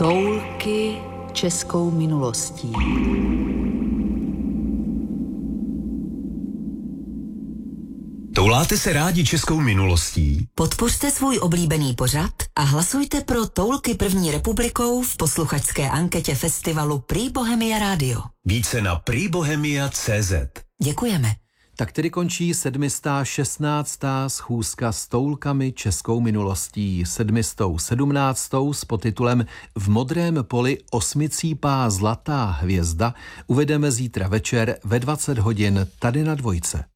Toulky českou minulostí. Touláte se rádi českou minulostí? Podpořte svůj oblíbený pořad a hlasujte pro Toulky první republikou v posluchačské anketě festivalu Prix Bohemia Radio. Více na prixbohemia.cz. Děkujeme. Tak tedy končí 716. schůzka s toulkami českou minulostí. 717. s podtitulem V modrém poli osmicípá zlatá hvězda uvedeme zítra večer ve 20 hodin tady na Dvojce.